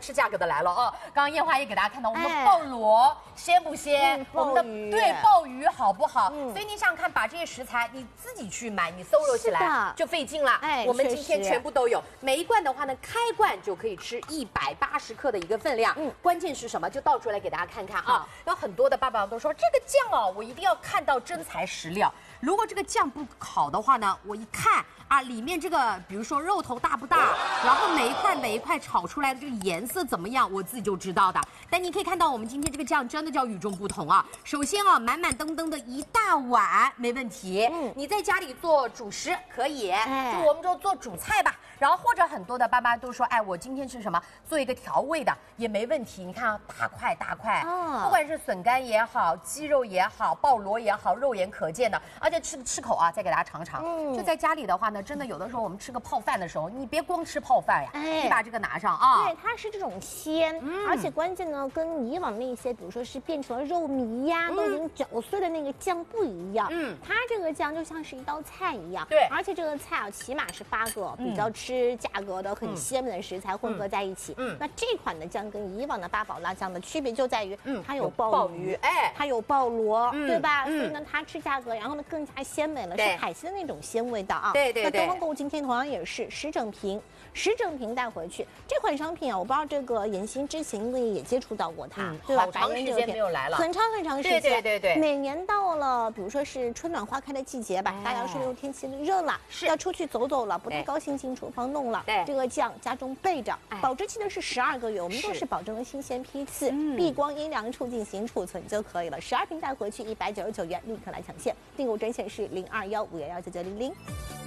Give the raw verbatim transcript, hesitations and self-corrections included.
吃价格的来了啊！刚刚燕华也给大家看到我们的鲍螺鲜不鲜， 嗯、 我们的对鲍鱼好不好？ 嗯、 所以你想想看，把这些食材你自己去买，你搜罗起来就费劲了。 哎， 我们今天全部都有，每一罐的话呢，开罐就可以吃一百八十克的一个分量。嗯，关键是什么？就倒出来给大家看看啊！有很多的爸爸都说这个酱哦，我一定要看到真材实料。如果这个酱不好的话呢，我一看。啊，里面这个，比如说肉头大不大，然后每一块每一块炒出来的这个颜色怎么样，我自己就知道的。但你可以看到，我们今天这个酱真的叫与众不同啊！首先啊，满满登登的一大碗没问题，嗯，你在家里做主食可以，哎、就我们说做主菜吧。然后或者很多的爸妈都说，哎，我今天是什么做一个调味的也没问题。你看啊，大块大块，哦、不管是笋干也好，鸡肉也好，鲍螺也好，肉眼可见的，而且吃吃口啊，再给大家尝尝。嗯，就在家里的话呢。真的有的时候我们吃个泡饭的时候，你别光吃泡饭呀，哎、你把这个拿上啊。 对，它是这种鲜，嗯、而且关键呢，跟以往那些比如说是变成了肉糜呀，嗯、都已经搅碎的那个酱不一样。嗯，它这个酱就像是一道菜一样。 对， 而且这个菜啊，起码是八个比较吃价格的、很鲜美的食材混合在一起。嗯，那这款的酱跟以往的八宝辣酱的区别就在于，嗯，它有鲍鱼，哎，它有鲍螺，对吧？所以呢，它吃价格，然后呢更加鲜美了，是海鲜的那种鲜味道啊。 对对。 东方购物今天同样也是十整瓶，十整瓶带回去。这款商品啊，我不知道这个妍希之前因为也接触到过它， 嗯、 对吧？ 好长时间没有来了， 很长很长时间。 对对对对。 每年到了，比如说是春暖花开的季节吧，哎、大家说又天气热了，是要出去走走了，不太高兴进厨房弄了。对，这个酱家中备着，哎、保质期呢是十二个月，我们都是保证了新鲜批次，嗯、避光阴凉处进行储存就可以了。十二瓶带回去一百九十九元，立刻来抢现。订购专线是零二幺五幺幺九九零零。